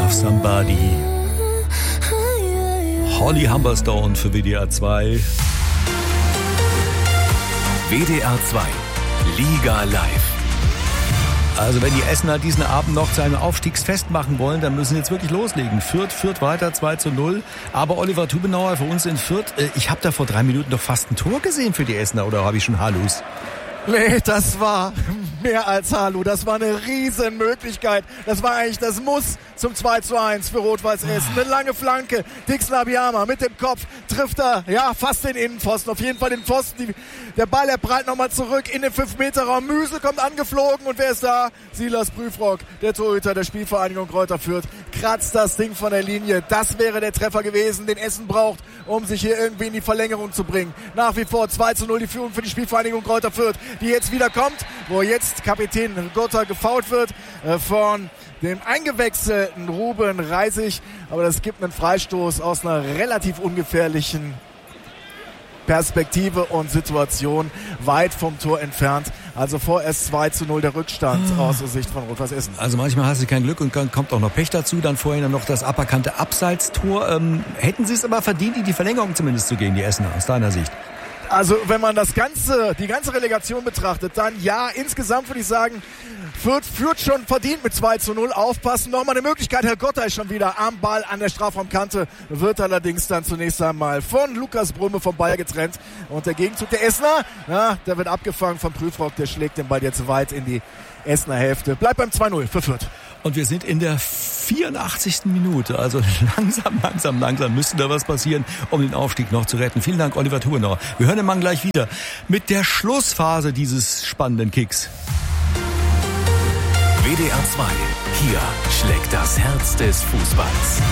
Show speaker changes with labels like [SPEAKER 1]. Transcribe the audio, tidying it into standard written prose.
[SPEAKER 1] Love Somebody. Holly Humberstone für WDR 2.
[SPEAKER 2] WDR 2 Liga Live.
[SPEAKER 1] Also wenn die Essener diesen Abend noch zu einem Aufstiegsfest machen wollen, dann müssen sie jetzt wirklich loslegen. Fürth führt weiter 2-0. Aber Oliver Tubenauer für uns in Fürth, ich habe da vor 3 Minuten doch fast ein Tor gesehen für die Essener, oder habe ich schon Halus?
[SPEAKER 3] Nee, das war mehr als Hallo. Das war eine Riesenmöglichkeit. Das war eigentlich das Muss zum 2-1 für Rot-Weiß Essen. Eine lange Flanke. Dix Labiyama mit dem Kopf trifft er, ja, fast den Innenpfosten. Auf jeden Fall den Pfosten. Der Ball, er prallt nochmal zurück in den 5-Meter-Raum. Müsel kommt angeflogen und wer ist da? Silas Prüfrock, der Torhüter der Spielvereinigung Greuther Fürth, kratzt das Ding von der Linie. Das wäre der Treffer gewesen, den Essen braucht, um sich hier irgendwie in die Verlängerung zu bringen. Nach wie vor 2-0 die Führung für die Spielvereinigung Greuther Fürth, die jetzt wieder kommt, wo jetzt Kapitän Gotta gefoult wird von dem eingewechselten Ruben Reisig. Aber das gibt einen Freistoß aus einer relativ ungefährlichen Perspektive und Situation weit vom Tor entfernt. Also vorerst 2-0 der Rückstand aus der Sicht von Rot-Weiß Essen.
[SPEAKER 1] Also manchmal hast du kein Glück und dann kommt auch noch Pech dazu. Dann vorhin noch das aberkannte Abseitstor. Hätten sie es aber verdient, in die Verlängerung zumindest zu gehen, die Essener, aus deiner Sicht?
[SPEAKER 3] Also wenn man die ganze Relegation betrachtet, dann ja, insgesamt würde ich sagen, Fürth führt schon verdient mit 2-0. Aufpassen, nochmal eine Möglichkeit. Herr Gotter ist schon wieder am Ball an der Strafraumkante, wird allerdings dann zunächst einmal von Lukas Brumme vom Ball getrennt. Und der Gegenzug der Essener, ja, der wird abgefangen von Prüfrock, der schlägt den Ball jetzt weit in die Essener Hälfte. Bleibt beim 2-0 für Fürth.
[SPEAKER 1] Und wir sind in der 84. Minute, also langsam müsste da was passieren, um den Aufstieg noch zu retten. Vielen Dank, Oliver Tubenauer. Wir hören den Mann gleich wieder mit der Schlussphase dieses spannenden Kicks.
[SPEAKER 2] WDR 2, hier schlägt das Herz des Fußballs.